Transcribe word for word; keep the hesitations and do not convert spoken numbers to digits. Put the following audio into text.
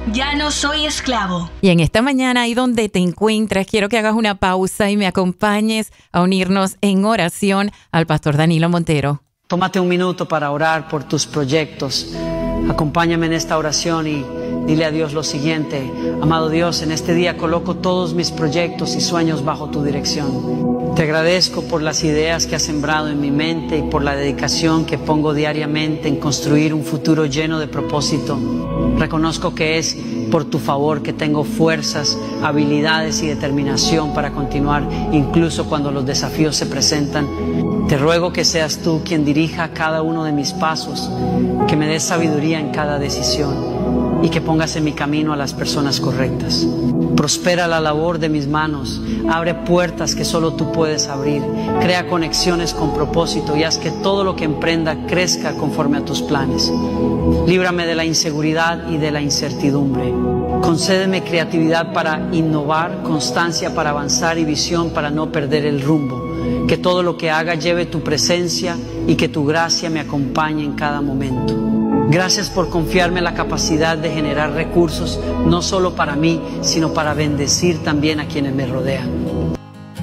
Ya no soy esclavo. Y en esta mañana, ahí donde te encuentras, quiero que hagas una pausa y me acompañes a unirnos en oración al pastor Danilo Montero. Tómate un minuto para orar por tus proyectos. Acompáñame en esta oración y dile a Dios lo siguiente: amado Dios, en este día coloco todos mis proyectos y sueños bajo tu dirección. Te agradezco por las ideas que has sembrado en mi mente y por la dedicación que pongo diariamente en construir un futuro lleno de propósito. Reconozco que es por tu favor que tengo fuerzas, habilidades y determinación para continuar, incluso cuando los desafíos se presentan. Te ruego que seas tú quien dirija cada uno de mis pasos, que me des sabiduría en cada decisión y que pongas en mi camino a las personas correctas. Prospera la labor de mis manos, abre puertas que solo tú puedes abrir, crea conexiones con propósito y haz que todo lo que emprenda crezca conforme a tus planes. Líbrame de la inseguridad y de la incertidumbre. Concédeme creatividad para innovar, constancia para avanzar y visión para no perder el rumbo. Que todo lo que haga lleve tu presencia y que tu gracia me acompañe en cada momento. Gracias por confiarme la capacidad de generar recursos, no solo para mí, sino para bendecir también a quienes me rodean.